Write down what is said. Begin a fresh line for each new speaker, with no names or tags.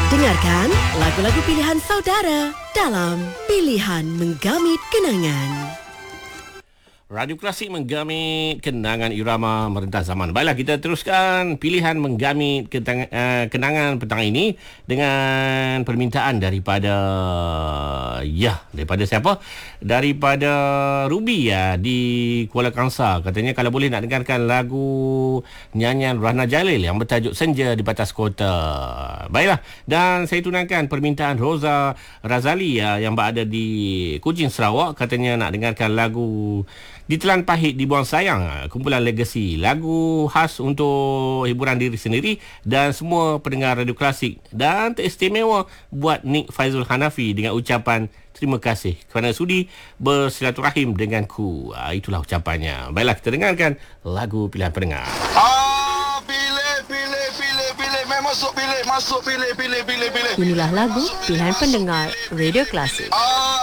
Dengarkan lagu-lagu pilihan saudara dalam Pilihan Menggamit Kenangan.
Radio Klasik menggamit kenangan irama merentas zaman. Baiklah, kita teruskan pilihan menggamit kenangan petang ini dengan permintaan daripada siapa? Daripada Ruby di Kuala Kangsar. Katanya kalau boleh nak dengarkan lagu nyanyian Rahna Jalil yang bertajuk Senja di Batas Kota. Baiklah, dan saya tunangkan permintaan Roza Razali yang berada di Kuching, Sarawak. Katanya nak dengarkan lagu Ditelan Pahit Dibuang Sayang, kumpulan Legacy. Lagu khas untuk hiburan diri sendiri dan semua pendengar Radio Klasik. Dan teristimewa buat Nik Faizul Hanafi dengan ucapan terima kasih kerana sudi bersilaturahim denganku. Itulah ucapannya. Baiklah, kita dengarkan lagu pilihan pendengar.
Masuk pilih. Inilah lagu pilihan pendengar Radio Klasik.